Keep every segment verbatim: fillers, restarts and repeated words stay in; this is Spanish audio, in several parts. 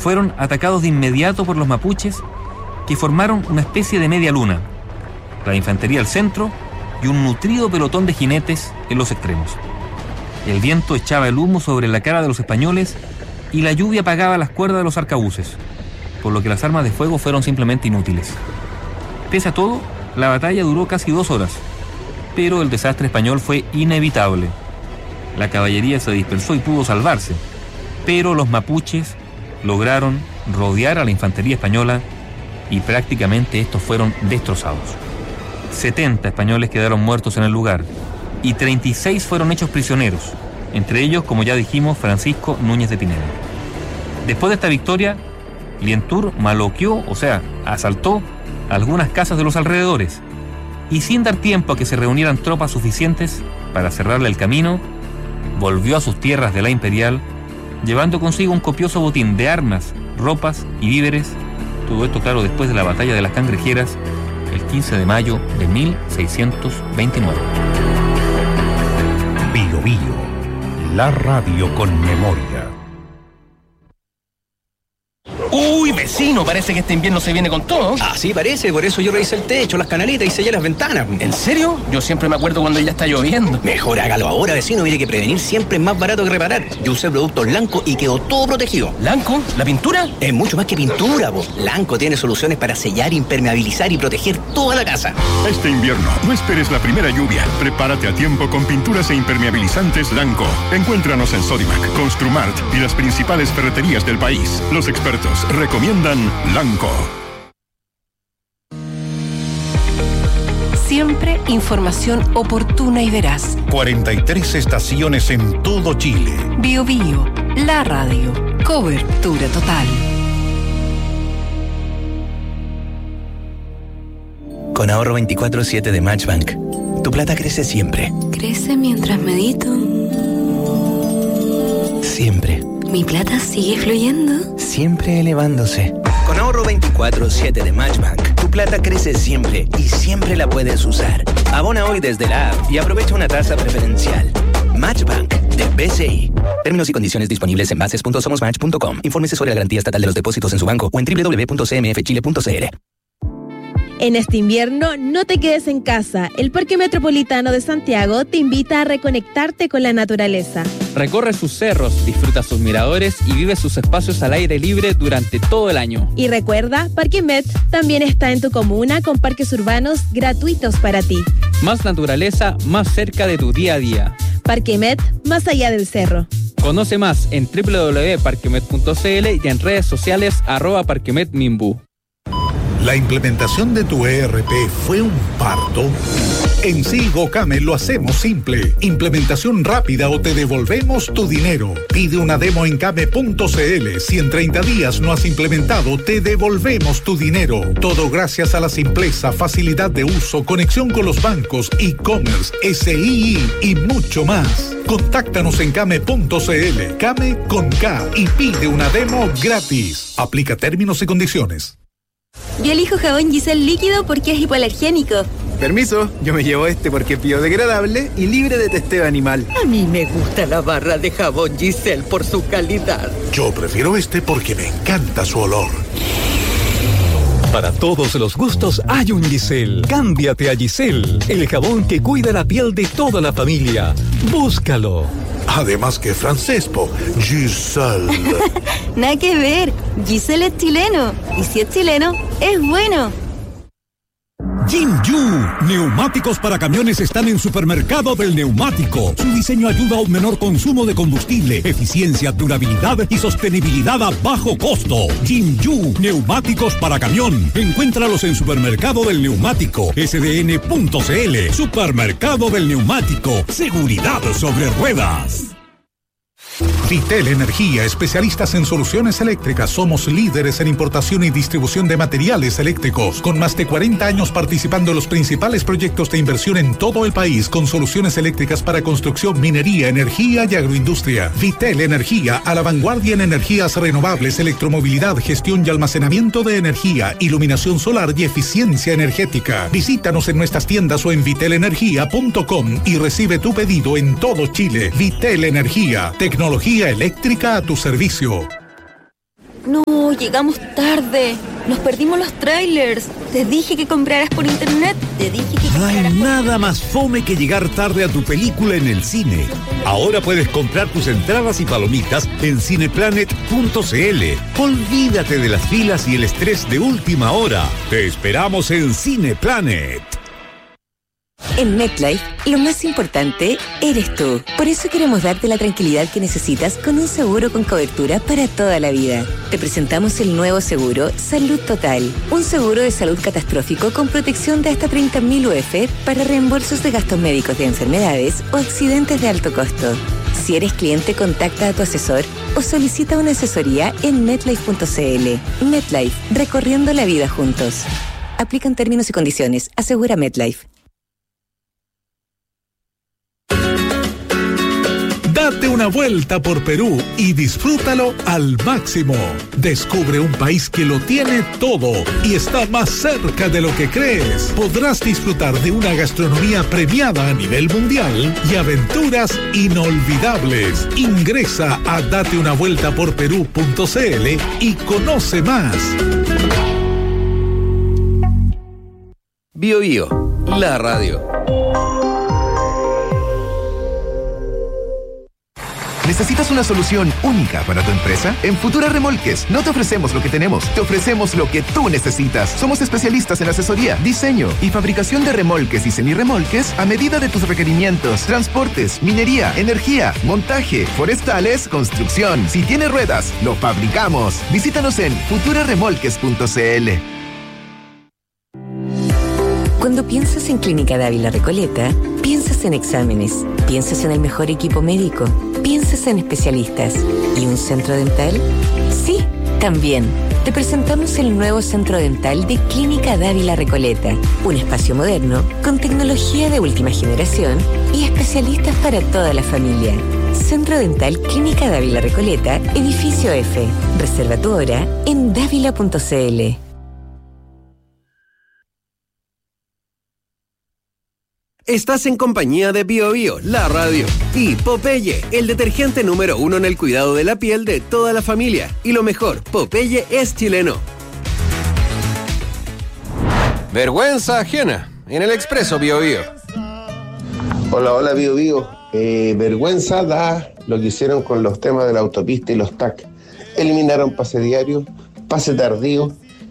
fueron atacados de inmediato por los mapuches, que formaron una especie de media luna, la infantería al centro y un nutrido pelotón de jinetes en los extremos. El viento echaba el humo sobre la cara de los españoles y la lluvia apagaba las cuerdas de los arcabuces, por lo que las armas de fuego fueron simplemente inútiles. Pese a todo, la batalla duró casi dos horas, pero el desastre español fue inevitable. La caballería se dispersó y pudo salvarse, pero los mapuches lograron rodear a la infantería española y prácticamente estos fueron destrozados. setenta españoles quedaron muertos en el lugar y treinta y seis fueron hechos prisioneros, entre ellos, como ya dijimos, Francisco Núñez de Pineda. Después de esta victoria, Lientour maloqueó, o sea, asaltó algunas casas de los alrededores y, sin dar tiempo a que se reunieran tropas suficientes para cerrarle el camino, volvió a sus tierras de la Imperial, llevando consigo un copioso botín de armas, ropas y víveres. Todo esto, claro, después de la batalla de las Cangrejeras, el quince de mayo de mil seiscientos veintinueve. Bio Bio, la radio con memoria. Uy, vecino, parece que este invierno se viene con todo. Ah, sí, parece, por eso yo revisé el techo, las canaletas y sellé las ventanas. ¿En serio? Yo siempre me acuerdo cuando ya está lloviendo. Mejor hágalo ahora, vecino, mire que prevenir siempre es más barato que reparar. Yo usé productos Lanco y quedó todo protegido. ¿Lanco? ¿La pintura? Es mucho más que pintura, po. Lanco tiene soluciones para sellar, impermeabilizar y proteger toda la casa. Este invierno, no esperes la primera lluvia. Prepárate a tiempo con pinturas e impermeabilizantes Lanco. Encuéntranos en Sodimac, Construmart y las principales ferreterías del país. Los expertos recomiendan Lanco. Siempre información oportuna y veraz. cuarenta y tres estaciones en todo Chile. Bio Bio, la radio. Cobertura total. Con ahorro veinticuatro siete de Matchbank, tu plata crece siempre. Crece mientras medito. Siempre. ¿Mi plata sigue fluyendo? Siempre elevándose. Con ahorro veinticuatro siete de Matchbank, tu plata crece siempre y siempre la puedes usar. Abona hoy desde la app y aprovecha una tasa preferencial. Matchbank de B C I. Términos y condiciones disponibles en bases punto somos match punto com. Infórmese sobre la garantía estatal de los depósitos en su banco o en doble u doble u doble u punto c m f chile punto c l. En este invierno, no te quedes en casa. El Parque Metropolitano de Santiago te invita a reconectarte con la naturaleza. Recorre sus cerros, disfruta sus miradores y vive sus espacios al aire libre durante todo el año. Y recuerda, Parque Met también está en tu comuna con parques urbanos gratuitos para ti. Más naturaleza, más cerca de tu día a día. Parque Met, más allá del cerro. Conoce más en doble u doble u doble u punto parquemet punto c l y en redes sociales arroba parquemetminbu. ¿La implementación de tu E R P fue un parto? En Silgocame lo hacemos simple. Implementación rápida o te devolvemos tu dinero. Pide una demo en came punto c l. Si en treinta días no has implementado, te devolvemos tu dinero. Todo gracias a la simpleza, facilidad de uso, conexión con los bancos, e-commerce, S I I y mucho más. Contáctanos en came punto c l. Came con K y pide una demo gratis. Aplica términos y condiciones. Yo elijo jabón Giselle líquido porque es hipoalergénico. Permiso, yo me llevo este porque es biodegradable y libre de testeo animal. A mí me gusta la barra de jabón Giselle por su calidad. Yo prefiero este porque me encanta su olor. Para todos los gustos hay un Giselle. Cámbiate a Giselle, el jabón que cuida la piel de toda la familia. Búscalo. Además que francés, po. Giselle. Nada que ver. Giselle es chileno. Y si es chileno, es bueno. Jinju, neumáticos para camiones están en Supermercado del Neumático. Su diseño ayuda a un menor consumo de combustible, eficiencia, durabilidad y sostenibilidad a bajo costo. Jinju, neumáticos para camión. Encuéntralos en Supermercado del Neumático, S D N punto c l. Supermercado del Neumático, seguridad sobre ruedas. Vitel Energía, especialistas en soluciones eléctricas. Somos líderes en importación y distribución de materiales eléctricos, con más de cuarenta años participando en los principales proyectos de inversión en todo el país, con soluciones eléctricas para construcción, minería, energía y agroindustria. Vitel Energía, a la vanguardia en energías renovables, electromovilidad, gestión y almacenamiento de energía, iluminación solar y eficiencia energética. Visítanos en nuestras tiendas o en vitel energía punto com y recibe tu pedido en todo Chile. Vitel Energía, tecnología eléctrica a tu servicio. No, No, llegamos tarde. Nos perdimos los trailers. Te dije que compraras por internet. Te dije que No hay compraras por nada más fome que llegar tarde a tu película en el cine. Ahora puedes comprar tus entradas y palomitas en cineplanet punto c l. Olvídate de las filas y el estrés de última hora. Te esperamos en Cineplanet. En MetLife, lo más importante eres tú. Por eso queremos darte la tranquilidad que necesitas con un seguro con cobertura para toda la vida. Te presentamos el nuevo seguro Salud Total, un seguro de salud catastrófico con protección de hasta treinta mil U F para reembolsos de gastos médicos de enfermedades o accidentes de alto costo. Si eres cliente, contacta a tu asesor o solicita una asesoría en metlife punto c l. MetLife, recorriendo la vida juntos. Aplican términos y condiciones. Asegura MetLife. Date una vuelta por Perú y disfrútalo al máximo. Descubre un país que lo tiene todo y está más cerca de lo que crees. Podrás disfrutar de una gastronomía premiada a nivel mundial y aventuras inolvidables. Ingresa a date una vuelta por perú punto c l y conoce más. Bio Bio, la radio. ¿Necesitas una solución única para tu empresa? En Futura Remolques no te ofrecemos lo que tenemos, te ofrecemos lo que tú necesitas. Somos especialistas en asesoría, diseño y fabricación de remolques y semirremolques a medida de tus requerimientos. Transportes, minería, energía, montaje, forestales, construcción. Si tiene ruedas, lo fabricamos. Visítanos en futura remolques punto c l. Cuando piensas en Clínica Dávila Recoleta, piensas en exámenes, piensas en el mejor equipo médico, piensas en especialistas. ¿Y un centro dental? Sí, también. Te presentamos el nuevo centro dental de Clínica Dávila Recoleta, un espacio moderno con tecnología de última generación y especialistas para toda la familia. Centro Dental Clínica Dávila Recoleta, edificio F. Reserva tu hora en dávila punto c l. Estás en compañía de Bio Bio, la radio, y Popeye, el detergente número uno en el cuidado de la piel de toda la familia. Y lo mejor, Popeye es chileno. Vergüenza ajena, en el Expreso Bio Bio. Hola, hola Bio Bio. Eh, vergüenza da lo que hicieron con los temas de la autopista y los T A C. Eliminaron pase diario, pase tardío,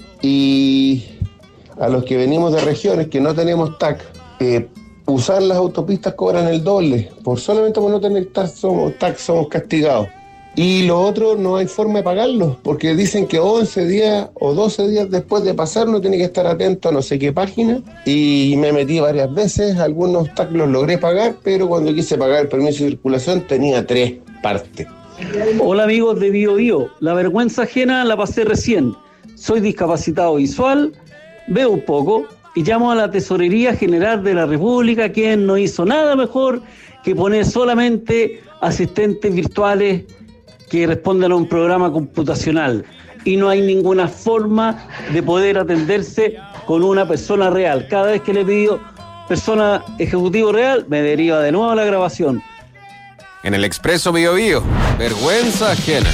y a los que venimos de regiones que no tenemos T A C, eh, usar las autopistas cobran el doble. Por solamente por no tener T A C somos, T A C somos castigados. Y lo otro, no hay forma de pagarlo, porque dicen que once días o doce días después de pasarlo tiene que estar atento a no sé qué página. Y me metí varias veces, algunos T A C los logré pagar, pero cuando quise pagar el permiso de circulación tenía tres partes. Hola amigos de Bio Bio, la vergüenza ajena la pasé recién. Soy discapacitado visual, veo un poco y llamo a la Tesorería General de la República, quien no hizo nada mejor que poner solamente asistentes virtuales que respondan a un programa computacional. Y no hay ninguna forma de poder atenderse con una persona real. Cada vez que le pido persona ejecutivo real, me deriva de nuevo a la grabación. En el Expreso Bio Bio, vergüenza ajena.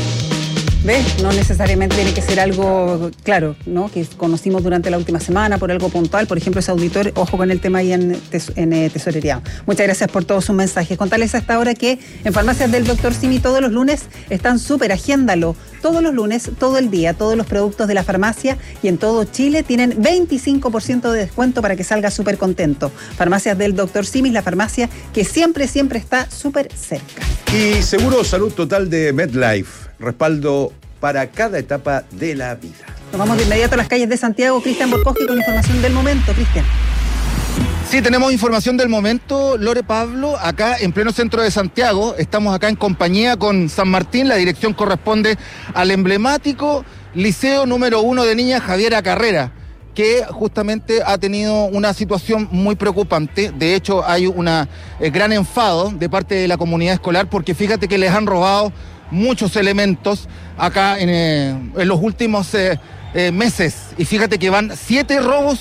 ¿Ves? No necesariamente tiene que ser algo, claro, ¿no? Que conocimos durante la última semana por algo puntual. Por ejemplo, ese auditor, ojo con el tema ahí en, tes, en eh, tesorería. Muchas gracias por todos sus mensajes. Contarles a esta hora que en Farmacias del doctor Simi todos los lunes están súper, agéndalo. Todos los lunes, todo el día, todos los productos de la farmacia y en todo Chile tienen veinticinco por ciento de descuento para que salga súper contento. Farmacias del doctor Simi, la farmacia que siempre, siempre está súper cerca. Y Seguro Salud Total de MetLife. Respaldo para cada etapa de la vida. Nos vamos de inmediato a las calles de Santiago. Cristian Borcoski con información del momento. Cristian. Sí, tenemos información del momento, Lore Pablo, acá en pleno centro de Santiago. Estamos acá en compañía con San Martín. La dirección corresponde al emblemático Liceo número uno de niñas Javiera Carrera, que justamente ha tenido una situación muy preocupante. De hecho, hay un eh, gran enfado de parte de la comunidad escolar, porque fíjate que les han robado muchos elementos acá en, eh, en los últimos eh, eh, meses. Y fíjate que van siete robos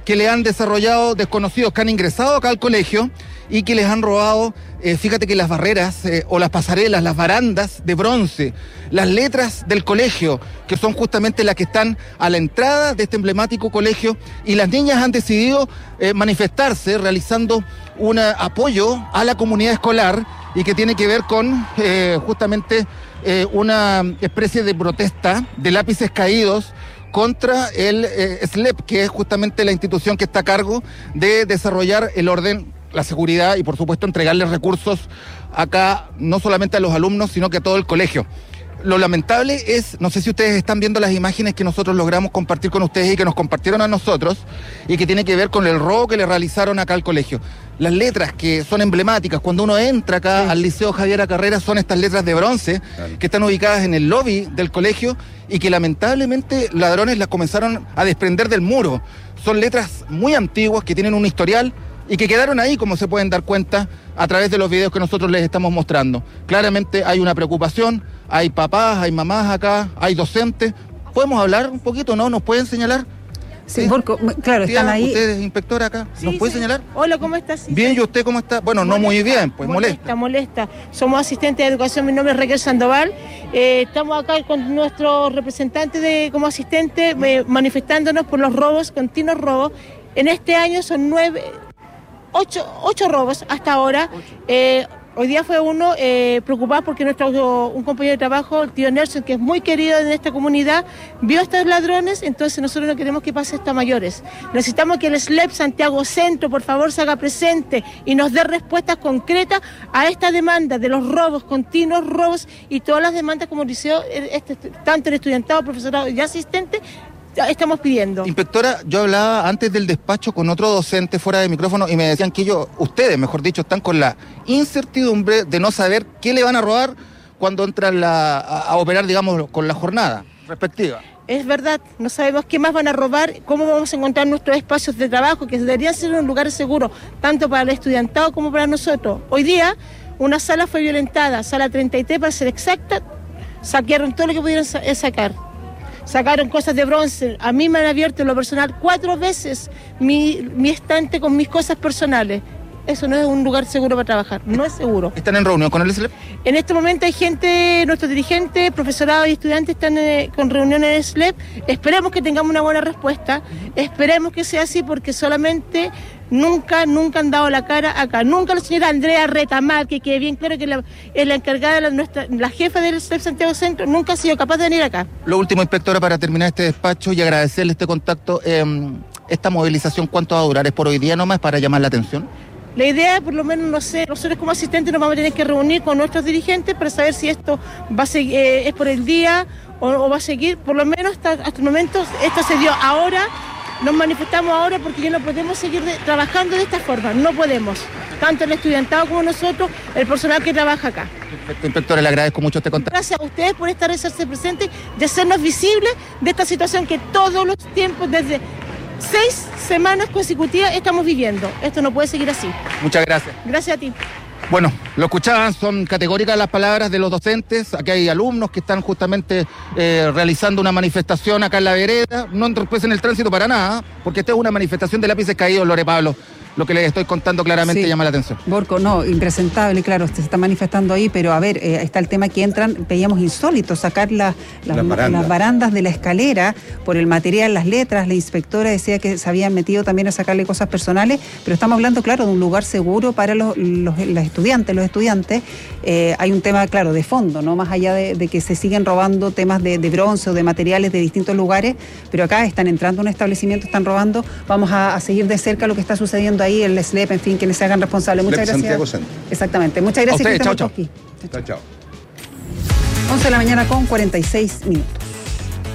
que le han desarrollado desconocidos que han ingresado acá al colegio y que les han robado, eh, fíjate que las barreras eh, o las pasarelas, las barandas de bronce, las letras del colegio, que son justamente las que están a la entrada de este emblemático colegio, y las niñas han decidido eh, manifestarse realizando un apoyo a la comunidad escolar y que tiene que ver con eh, justamente eh, una especie de protesta de lápices caídos contra el eh, S L E P, que es justamente la institución que está a cargo de desarrollar el orden, la seguridad y por supuesto entregarles recursos acá, no solamente a los alumnos, sino que a todo el colegio. Lo lamentable es, no sé si ustedes están viendo las imágenes que nosotros logramos compartir con ustedes y que nos compartieron a nosotros, y que tiene que ver con el robo que le realizaron acá al colegio. Las letras que son emblemáticas, cuando uno entra acá sí. al Liceo Javier Carrera, son estas letras de bronce claro. que están ubicadas en el lobby del colegio y que lamentablemente ladrones las comenzaron a desprender del muro. Son letras muy antiguas que tienen un historial y que quedaron ahí, como se pueden dar cuenta a través de los videos que nosotros les estamos mostrando. Claramente hay una preocupación, hay papás, hay mamás acá, hay docentes. ¿Podemos hablar un poquito, no? ¿Nos pueden señalar? Sí, ¿Sí? Porque, claro, Tía, están ahí. Usted es inspectora acá, ¿nos sí, puede sí. señalar? Hola, ¿cómo estás? Sí, bien, sí. ¿y usted cómo está? Bueno, molesta, no muy bien, pues molesta. Molesta, molesta. Somos asistentes de educación, mi nombre es Raquel Sandoval. Eh, estamos acá con nuestro representante de, como asistente eh, manifestándonos por los robos, continuos robos. En este año son nueve... Ocho, ocho robos hasta ahora. Eh, hoy día fue uno eh, preocupado porque nuestro un compañero de trabajo, el tío Nelson, que es muy querido en esta comunidad, vio a estos ladrones, entonces nosotros no queremos que pase esto a mayores. Necesitamos que el S L E P Santiago Centro, por favor, se haga presente y nos dé respuestas concretas a esta demanda de los robos, continuos robos y todas las demandas como liceo, este, tanto el estudiantado, profesorado y asistente, estamos pidiendo. Inspectora, yo hablaba antes del despacho con otro docente fuera de micrófono y me decían que ellos, ustedes mejor dicho, están con la incertidumbre de no saber qué le van a robar cuando entran la, a, a operar, digamos, con la jornada respectiva. Es verdad, no sabemos qué más van a robar, cómo vamos a encontrar nuestros espacios de trabajo, que deberían ser un lugar seguro, tanto para el estudiantado como para nosotros. Hoy día, una sala fue violentada, sala treinta y tres para ser exacta, saquearon todo lo que pudieron sa- sacar. Sacaron cosas de bronce. A mí me han abierto en lo personal cuatro veces mi, mi estante con mis cosas personales. Eso no es un lugar seguro para trabajar, no es seguro. ¿Están en reunión con el S L E P? En este momento hay gente, nuestros dirigentes, profesorado y estudiantes están eh, con reuniones en el S L E P. Esperemos que tengamos una buena respuesta. Esperemos que sea así porque solamente nunca, nunca han dado la cara acá. Nunca la señora Andrea Retamal, que quede bien claro que la, es la encargada, la, nuestra, la jefa del S L E P Santiago Centro, nunca ha sido capaz de venir acá. Lo último, inspectora, para terminar este despacho y agradecerle este contacto. Eh, ¿Esta movilización cuánto va a durar? ¿Es por hoy día nomás para llamar la atención? La idea, por lo menos, no sé, nosotros como asistentes nos vamos a tener que reunir con nuestros dirigentes para saber si esto va a seguir, eh, es por el día o, o va a seguir. Por lo menos hasta, hasta el momento esto se dio ahora, nos manifestamos ahora porque ya no podemos seguir de, trabajando de esta forma, no podemos. Tanto el estudiantado como nosotros, el personal que trabaja acá. Perfecto, inspectora, le agradezco mucho este contacto. Gracias a ustedes por estar hacerse presentes, de hacernos visibles de esta situación que todos los tiempos, desde seis semanas consecutivas estamos viviendo. Esto no puede seguir así. Muchas gracias. Gracias a ti. Bueno, lo escuchaban, son categóricas las palabras de los docentes. Aquí hay alumnos que están justamente eh, realizando una manifestación acá en la vereda. No entorpecen el tránsito para nada, porque esta es una manifestación de lápices caídos, Lore Pablo. Lo que les estoy contando claramente sí. llama la atención. Borco, no, impresentable, claro, se está manifestando ahí, pero a ver, eh, está el tema que entran, veíamos insólito, sacar la, la, las, barandas. las barandas de la escalera por el material, las letras. La inspectora decía que se habían metido también a sacarle cosas personales, pero estamos hablando, claro, de un lugar seguro para los, los, los estudiantes. Los estudiantes, eh, hay un tema, claro, de fondo, ¿no? Más allá de, de que se siguen robando temas de, de bronce o de materiales de distintos lugares, pero acá están entrando a un establecimiento, están robando. Vamos a, a seguir de cerca lo que está sucediendo ahí, el S L E P, en fin, quienes se hagan responsables. Muchas gracias. Santiago Centro. Exactamente. Muchas gracias. A ustedes, chao, chao. Chao, chao. once de la mañana con cuarenta y seis minutos.